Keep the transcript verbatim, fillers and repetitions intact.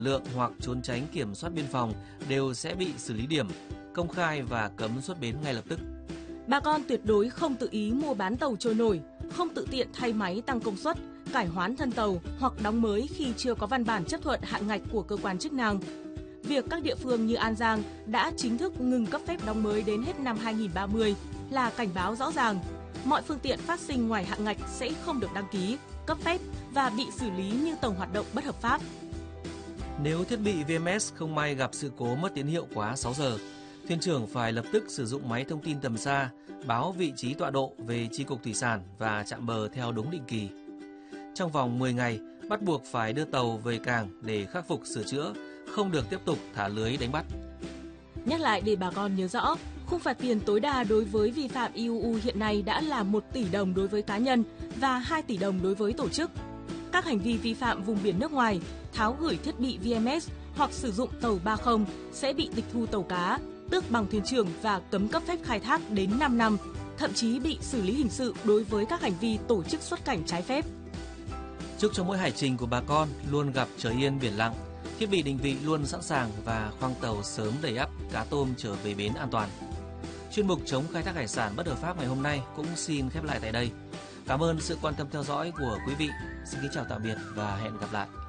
lượng hoặc trốn tránh kiểm soát biên phòng đều sẽ bị xử lý điểm, công khai và cấm xuất bến ngay lập tức. Bà con tuyệt đối không tự ý mua bán tàu trôi nổi, không tự tiện thay máy tăng công suất, cải hoán thân tàu hoặc đóng mới khi chưa có văn bản chấp thuận hạn ngạch của cơ quan chức năng. Việc các địa phương như An Giang đã chính thức ngừng cấp phép đóng mới đến hết năm hai nghìn không trăm ba mươi là cảnh báo rõ ràng. Mọi phương tiện phát sinh ngoài hạn ngạch sẽ không được đăng ký, cấp phép và bị xử lý như tàu hoạt động bất hợp pháp. Nếu thiết bị vê em ét không may gặp sự cố mất tín hiệu quá sáu giờ, thuyền trưởng phải lập tức sử dụng máy thông tin tầm xa, báo vị trí tọa độ về Chi cục Thủy sản và chạm bờ theo đúng định kỳ. Trong vòng mười ngày, bắt buộc phải đưa tàu về cảng để khắc phục sửa chữa, không được tiếp tục thả lưới đánh bắt. Nhắc lại để bà con nhớ rõ, khung phạt tiền tối đa đối với vi phạm i u u hiện nay đã là một tỷ đồng đối với cá nhân và hai tỷ đồng đối với tổ chức. Các hành vi vi phạm vùng biển nước ngoài, tháo gửi thiết bị vê em ét hoặc sử dụng tàu ba không sẽ bị tịch thu tàu cá, tước bằng thuyền trưởng và cấm cấp phép khai thác đến năm năm, thậm chí bị xử lý hình sự đối với các hành vi tổ chức xuất cảnh trái phép. Chúc cho mỗi hải trình của bà con luôn gặp trời yên biển lặng, thiết bị định vị luôn sẵn sàng và khoang tàu sớm đầy ắp cá tôm trở về bến an toàn. Chuyên mục chống khai thác hải sản bất hợp pháp ngày hôm nay cũng xin khép lại tại đây. Cảm ơn sự quan tâm theo dõi của quý vị. Xin kính chào tạm biệt và hẹn gặp lại.